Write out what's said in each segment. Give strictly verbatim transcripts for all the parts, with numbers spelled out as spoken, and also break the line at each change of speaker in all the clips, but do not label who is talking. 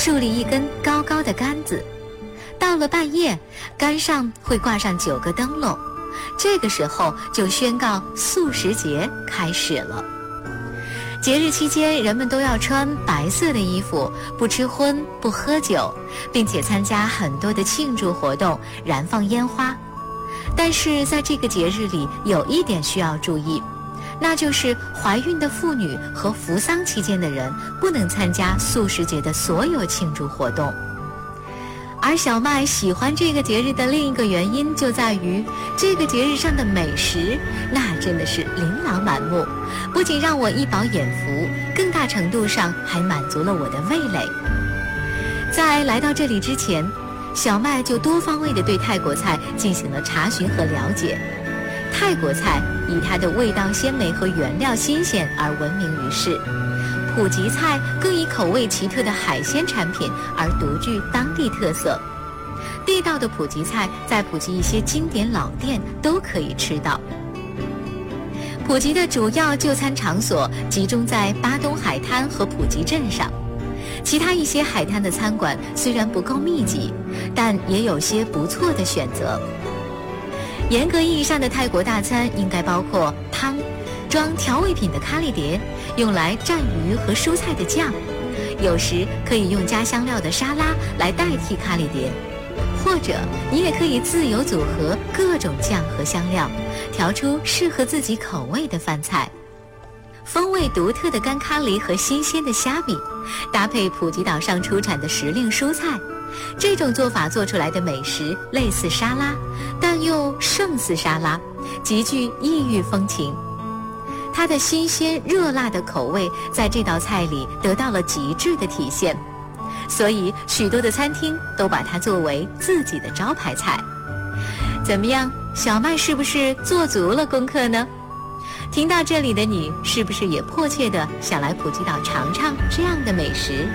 竖立一根高高的杆子。到了半夜，杆上会挂上九个灯笼，这个时候就宣告素食节开始了。节日期间，人们都要穿白色的衣服，不吃荤，不喝酒，并且参加很多的庆祝活动，燃放烟花。但是在这个节日里，有一点需要注意，那就是怀孕的妇女和扶丧期间的人不能参加素食节的所有庆祝活动。而小麦喜欢这个节日的另一个原因就在于，这个节日上的美食那真的是琳琅满目，不仅让我一饱眼福，更大程度上还满足了我的味蕾。在来到这里之前，小麦就多方位地对泰国菜进行了查询和了解。泰国菜以它的味道鲜美和原料新鲜而闻名于世，普吉菜更以口味奇特的海鲜产品而独具当地特色。地道的普吉菜在普吉一些经典老店都可以吃到。普吉的主要就餐场所集中在巴东海滩和普吉镇上，其他一些海滩的餐馆虽然不够密集，但也有些不错的选择。严格意义上的泰国大餐应该包括汤，装调味品的咖喱碟，用来蘸鱼和蔬菜的酱，有时可以用加香料的沙拉来代替咖喱碟，或者你也可以自由组合各种酱和香料，调出适合自己口味的饭菜。风味独特的干咖喱和新鲜的虾米，搭配普吉岛上出产的时令蔬菜，这种做法做出来的美食类似沙拉，但又胜似沙拉，极具异域风情。它的新鲜热辣的口味在这道菜里得到了极致的体现，所以许多的餐厅都把它作为自己的招牌菜。怎么样，小麦是不是做足了功课呢？听到这里的你，是不是也迫切地想来普吉岛尝尝这样的美食？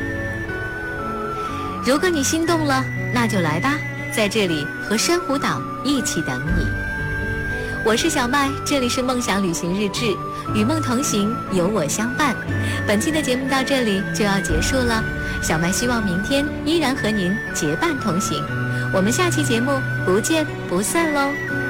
如果你心动了，那就来吧，在这里和珊瑚岛一起等你。我是小麦，这里是梦想旅行日志，与梦同行，有我相伴。本期的节目到这里就要结束了，小麦希望明天依然和您结伴同行。我们下期节目不见不散喽。